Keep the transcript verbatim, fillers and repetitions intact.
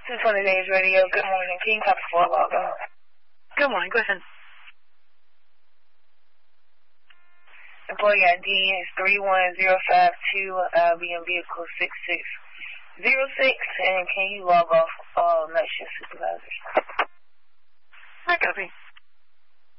two twenty Days Radio. Good morning. King Copy four log on. Good morning. Go ahead. Employee I D is three one zero five two. I'll be in vehicle six six zero six. And can you log off all night shift supervisors? I copy.